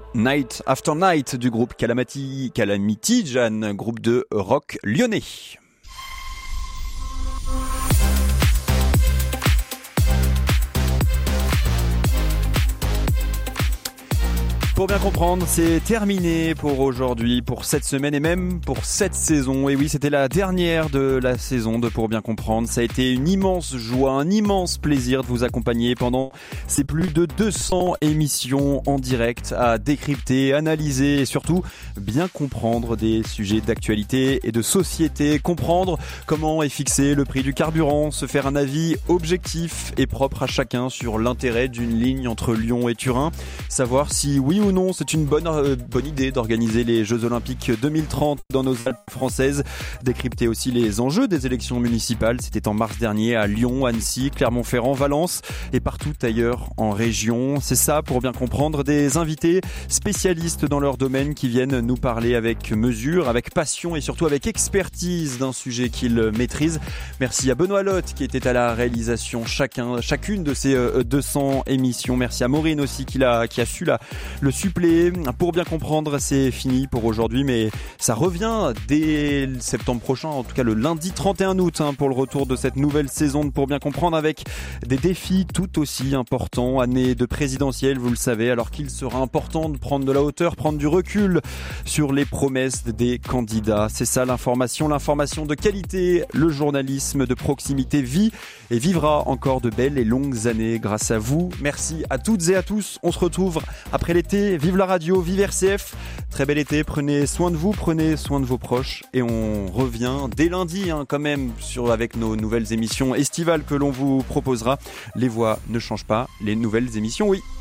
Night After Night du groupe Calamity Jane, groupe de rock lyonnais. Pour bien comprendre, c'est terminé pour aujourd'hui, pour cette semaine et même pour cette saison. Et oui, c'était la dernière de la saison de Pour bien comprendre. Ça a été une immense joie, un immense plaisir de vous accompagner pendant ces plus de 200 émissions en direct à décrypter, analyser et surtout bien comprendre des sujets d'actualité et de société. Comprendre comment est fixé le prix du carburant, se faire un avis objectif et propre à chacun sur l'intérêt d'une ligne entre Lyon et Turin. Savoir si oui ou non, c'est une bonne idée d'organiser les Jeux Olympiques 2030 dans nos Alpes françaises. Décrypter aussi les enjeux des élections municipales. C'était en mars dernier à Lyon, Annecy, Clermont-Ferrand, Valence et partout ailleurs en région. C'est ça, pour bien comprendre, des invités spécialistes dans leur domaine qui viennent nous parler avec mesure, avec passion et surtout avec expertise d'un sujet qu'ils maîtrisent. Merci à Benoît Lotte qui était à la réalisation chacune de ces 200 émissions. Merci à Maureen aussi qui a su le suppléer. Pour bien comprendre, c'est fini pour aujourd'hui, mais ça revient dès septembre prochain, en tout cas le lundi 31 août, pour le retour de cette nouvelle saison de Pour bien comprendre, avec des défis tout aussi importants. Année de présidentielle, vous le savez, alors qu'il sera important de prendre de la hauteur, prendre du recul sur les promesses des candidats. C'est ça l'information de qualité. Le journalisme de proximité vit et vivra encore de belles et longues années grâce à vous. Merci à toutes et à tous. On se retrouve après l'été. Vive la radio, vive RCF. Très bel été, prenez soin de vous, prenez soin de vos proches et on revient dès lundi quand même avec nos nouvelles émissions estivales que l'on vous proposera. Les voix ne changent pas, les nouvelles émissions oui.